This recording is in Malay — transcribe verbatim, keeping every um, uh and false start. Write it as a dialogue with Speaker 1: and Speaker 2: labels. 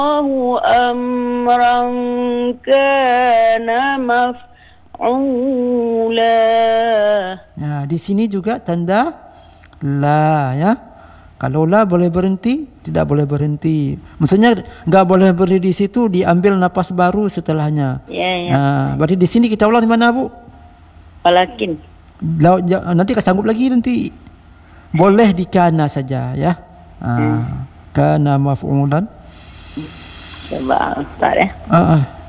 Speaker 1: Allahu amran kana maf'ula.
Speaker 2: Ya, di sini juga tanda la, ya. Kalau la boleh berhenti, tidak boleh berhenti. Maksudnya enggak boleh berhenti di situ, diambil napas baru setelahnya.
Speaker 1: Ya, ya.
Speaker 2: Nah, berarti di sini kita ulang di mana, Bu?
Speaker 1: Walakin.
Speaker 2: Lau, nanti kan sanggup lagi nanti. Boleh di kana saja, ya. Ah,
Speaker 1: Hmm.
Speaker 2: kana maf'ulan.
Speaker 1: Coba Ustaz ya.
Speaker 2: Ah, ah.